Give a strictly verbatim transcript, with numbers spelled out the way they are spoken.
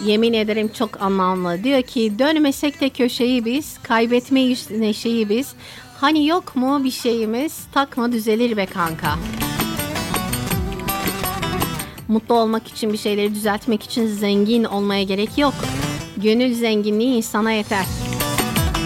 Yemin ederim çok anlamlı. Diyor ki dönmesek de köşeyi biz, kaybetmeyiz neşeyi biz. Hani yok mu bir şeyimiz, takma düzelir be kanka. Mutlu olmak için, bir şeyleri düzeltmek için zengin olmaya gerek yok. Gönül zenginliği insana yeter.